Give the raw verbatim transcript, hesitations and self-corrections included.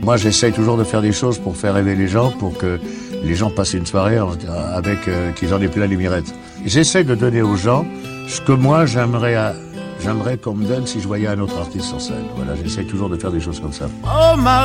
moi, j'essaye toujours de faire des choses pour faire rêver les gens, pour que les gens passent une soirée avec euh, qu'ils en aient plein les mirettes. J'essaye de donner aux gens ce que moi, j'aimerais, à, j'aimerais qu'on me donne si je voyais un autre artiste sur scène. Voilà, j'essaye toujours de faire des choses comme ça. Oh, Marie